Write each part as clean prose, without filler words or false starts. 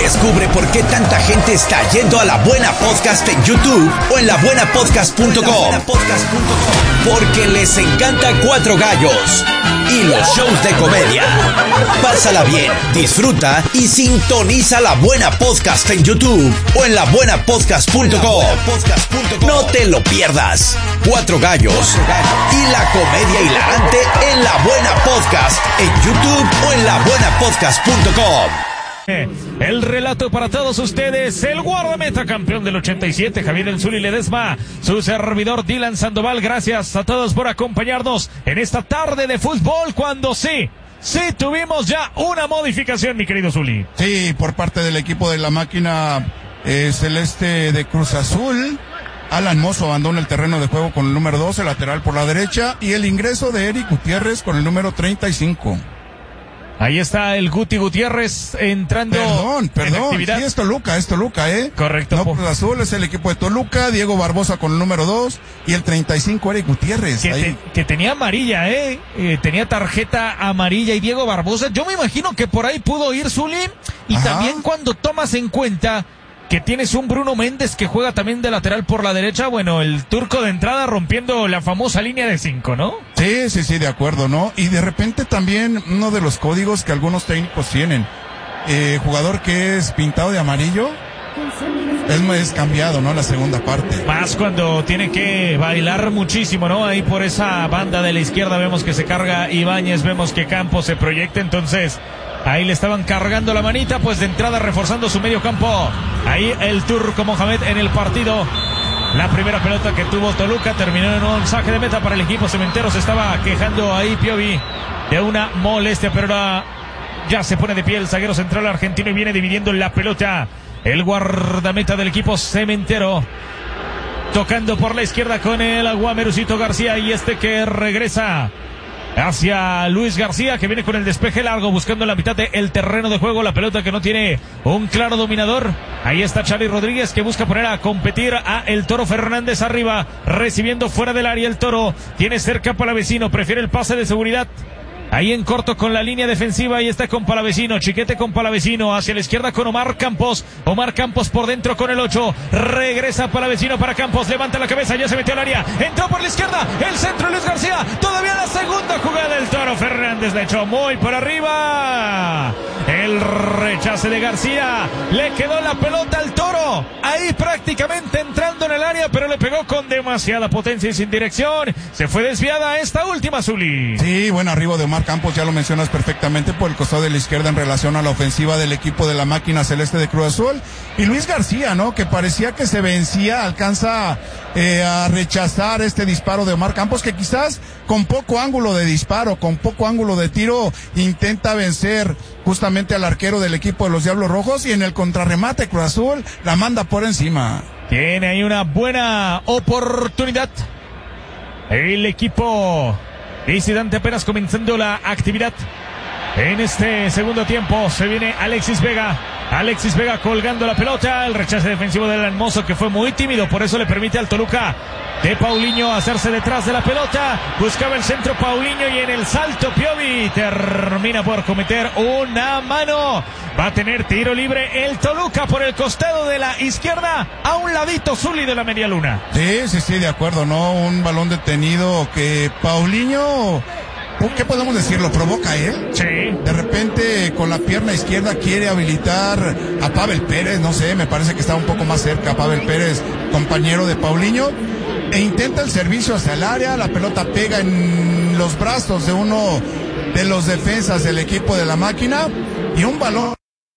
Descubre por qué tanta gente está yendo a La Buena Podcast en YouTube o en labuenapodcast.com. Porque les encanta Cuatro Gallos y los shows de comedia. Pásala bien, disfruta y sintoniza La Buena Podcast en YouTube o en labuenapodcast.com. No te lo pierdas. Cuatro Gallos y la comedia hilarante en La Buena Podcast en YouTube o en labuenapodcast.com. El relato para todos ustedes, el guardameta campeón del 87, Javier El Zuli Ledesma, su servidor Dylan Sandoval. Gracias a todos por acompañarnos en esta tarde de fútbol, cuando sí tuvimos ya una modificación, mi querido Zuli. Sí, por parte del equipo de la máquina celeste de Cruz Azul. Alan Mozo abandona el terreno de juego con el número 12, lateral por la derecha, y el ingreso de Eric Gutiérrez con el número 35. Ahí está el Guti Gutiérrez entrando. Perdón, sí, es Toluca, Correcto. No, Cruz Azul es el equipo de Toluca, Diego Barbosa con el número 2 y el 35 Eric Gutiérrez. Que tenía amarilla, tenía tarjeta amarilla, y Diego Barbosa, yo me imagino que por ahí pudo ir Zuli, y también cuando tomas en cuenta que tienes un Bruno Méndez que juega también de lateral por la derecha, bueno, el turco de entrada rompiendo la famosa línea de 5, ¿no? Sí, de acuerdo, ¿no? Y de repente también uno de los códigos que algunos técnicos tienen, jugador que es pintado de amarillo, es cambiado, ¿no? La segunda parte. Más cuando tiene que bailar muchísimo, ¿no? Ahí por esa banda de la izquierda vemos que se carga Ibáñez, vemos que Campos se proyecta, entonces ahí le estaban cargando la manita, pues de entrada reforzando su medio campo. Ahí el turco Mohamed en el partido. La primera pelota que tuvo Toluca terminó en un saque de meta para el equipo cementero. Se estaba quejando ahí Piovi de una molestia, pero ahora ya se pone de pie el zaguero central argentino y viene dividiendo la pelota el guardameta del equipo cementero. Tocando por la izquierda con el Guamerucito García, y que regresa hacia Luis García, que viene con el despeje largo buscando la mitad del terreno de juego. La pelota que no tiene un claro dominador. Ahí está Charly Rodríguez, que busca poner a competir a el Toro Fernández arriba, recibiendo fuera del área. El Toro tiene cerca a Palavecino, prefiere el pase de seguridad ahí en corto con la línea defensiva. Ahí está con Palavecino, Chiquete con Palavecino, hacia la izquierda con Omar Campos por dentro con el 8, regresa Palavecino para Campos, levanta la cabeza, ya se metió al área, entró por la izquierda, el centro Luis García, todavía la segunda jugada. El Toro Fernández le echó muy por arriba, el rechace de García, le quedó la pelota al Toro, ahí prácticamente entrando en el área, pero le pegó con demasiada potencia y sin dirección, se fue desviada esta última, Zuli. Sí, buen arribo de Omar Campos, ya lo mencionas perfectamente, por el costado de la izquierda en relación a la ofensiva del equipo de la máquina celeste de Cruz Azul. Y Luis García, ¿no? Que parecía que se vencía, alcanza a rechazar este disparo de Omar Campos, que quizás con poco ángulo de disparo, con poco ángulo de tiro, intenta vencer justamente al arquero del equipo de los Diablos Rojos, y en el contrarremate Cruz Azul la manda por encima. Tiene ahí una buena oportunidad el equipo visitante, apenas comenzando la actividad en este segundo tiempo. Se viene Alexis Vega colgando la pelota, el rechace defensivo del Hermoso, que fue muy tímido, por eso le permite al Toluca de Paulinho hacerse detrás de la pelota, buscaba el centro Paulinho, y en el salto Piovi termina por cometer una mano. Va a tener tiro libre el Toluca por el costado de la izquierda, a un ladito Zuli de la media luna. Sí, de acuerdo, ¿no? Un balón detenido que Paulinho, ¿qué podemos decir? ¿Lo provoca él? Sí. De repente con la pierna izquierda quiere habilitar a Pavel Pérez, no sé, me parece que está un poco más cerca Pavel Pérez, compañero de Paulinho, e intenta el servicio hacia el área, la pelota pega en los brazos de uno de los defensas del equipo de la máquina, y un balón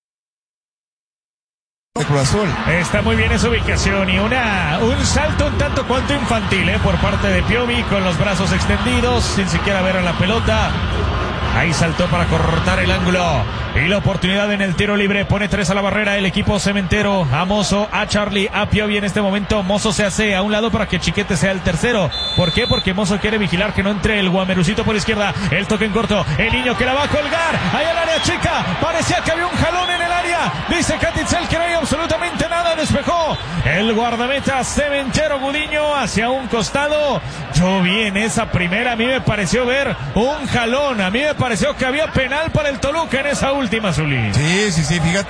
de Cruz Azul. Está muy bien esa ubicación, y un salto un tanto cuanto infantil por parte de Piovi, con los brazos extendidos sin siquiera ver a la pelota. Ahí saltó para cortar el ángulo, y la oportunidad en el tiro libre. Pone 3 a la barrera el equipo cementero, a Mozo, a Charly, a Piovi. En este momento Mozo se hace a un lado para que Chiquete sea el tercero. ¿Por qué? Porque Mozo quiere vigilar que no entre el Guamerucito por izquierda. El toque en corto, el niño que la va a colgar ahí al área chica, parecía que había un jalón en el área, dice Catitzel que no hay absolutamente nada, despejó el guardameta cementero Gudiño hacia un costado. Yo vi en esa primera, a mí me pareció ver un jalón, a mí me pareció que había penal para el Toluca en esa última, Zuli. Sí, fíjate.